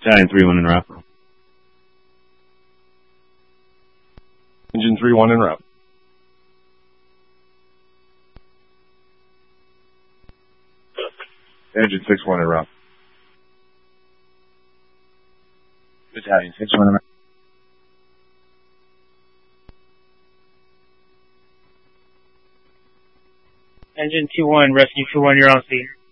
Battalion 3-1 en route. Engine 3-1 en route. Engine 6-1 en route. Battalion 6-1 en route. Engine 2-1, Rescue 2-1, you're on scene.